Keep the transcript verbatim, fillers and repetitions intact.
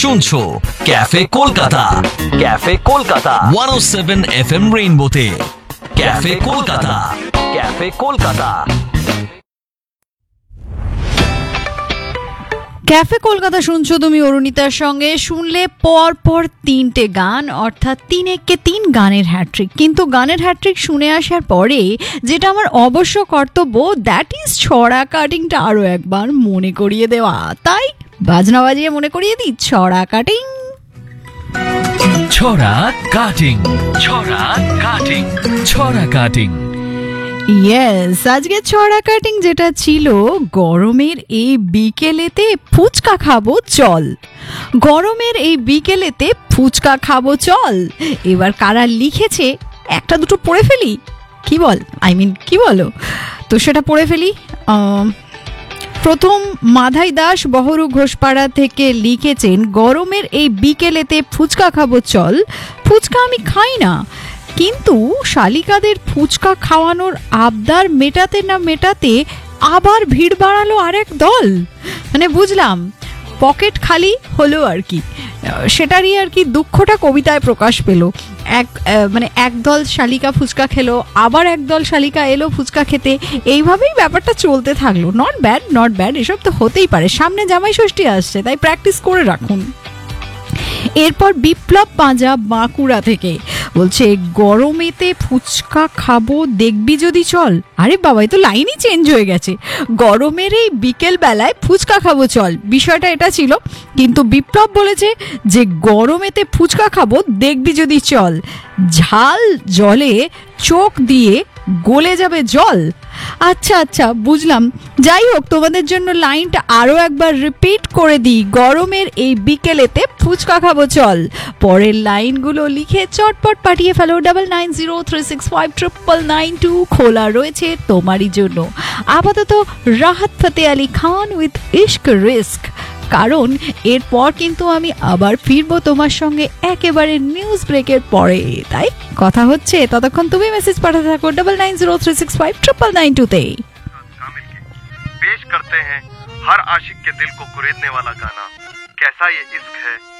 শুনছো cafe Kolkata, cafe Kolkata একশো সাত FM রেইনবোতে। Cafe Kolkata, cafe Kolkata. Cafe Kolkata শুনছো তুমি অরুণিতার সঙ্গে। শুনলে পর পর তিনটে গান, অর্থাৎ তিন একে তিন গানের হ্যাট্রিক। কিন্তু গানের হ্যাট্রিক শুনে আসার পরে যেটা আমার অবশ্য কর্তব্য, দ্যাট ইজ ছড়া কাটিংটা আরও একবার মনে করিয়ে দেওয়া। তাই বাজনা বাজিয়ে মনে করিয়ে দিই ছড়া কাটিং। ছড়া কাটিং, ছড়া কাটিং, ছড়া কাটিং। ইয়েস, আজকে ছড়া কাটিং যেটা ছিল, গরমের এই বিকেলেতে ফুচকা খাবো চল। গরমের এই বিকেলেতে ফুচকা খাবো চল। এবার কারা লিখেছে একটা দুটো পড়ে ফেলি, কি বল আই মিন কি বলো, তো সেটা পড়ে ফেলি। প্রথম মাধাই দাস বহরু ঘোষপাড়া থেকে লিখেছেন, গরমের এই বিকেলেতে ফুচকা খাবো চল। ফুচকা আমি খাই না, কিন্তু শালিকাদের ফুচকা খাওয়ানোর আবদার মেটাতে না মেটাতে আবার ভিড় বাড়ালো আরেক দল। মানে বুঝলাম পকেট খালি হলো আর কি, সেটারই আর কি দুঃখটা কবিতায় প্রকাশ পেল। এক মানে একদল শালিকা ফুচকা খেলো, আবার একদল শালিকা এলো ফুচকা খেতে, এইভাবেই ব্যাপারটা চলতে থাকলো। নট ব্যাড, নট ব্যাড, এসব তো হতেই পারে। সামনে জামাই ষষ্ঠী আসছে, তাই প্র্যাকটিস করে রাখুন। এরপর বিপ্লব পাঁজা বাঁকুড়া থেকে বলছে, গরমেতে ফুচকা খাবো দেখবি যদি চল। আরে বাবা, এ তো লাইনই চেঞ্জ হয়ে গেছে। গরমের এই বিকেল বেলায় ফুচকা খাবো চল, বিষয়টা এটা ছিল। কিন্তু বিপ্লব বলেছে যে গরমেতে ফুচকা খাবো দেখবি যদি চল, ঝাল জলে চোখ দিয়ে গলে যাবে জল। আচ্ছা আচ্ছা বুঝলাম। যাই হোক, তোমাদের জন্য লাইনটা আরও একবার রিপিট করে দিই, গরমের এই বিকেলেতে ফুচকা খাবো চল। পরের লাইনগুলো লিখে চটপট পাঠিয়ে ফেলো double nine zero three six five triple nine two. খোলা রয়েছে তোমারই জন্য। আপাতত রাহাত ফতে আলী খান উইথ ইশক রিস্ক, কারণ এরপর কিন্তু আমি আবার ফিরবো তোমার সঙ্গে একেবারে নিউজ ব্রেকের পরে। তাই কথা হচ্ছে, ততক্ষণ তুমি মেসেজ পাঠাতে থাকো double nine zero three six five triple nine two তে। पेश करते हैं हर आशिक के दिल को कुरेदने वाला गाना, कैसा ये इश्क है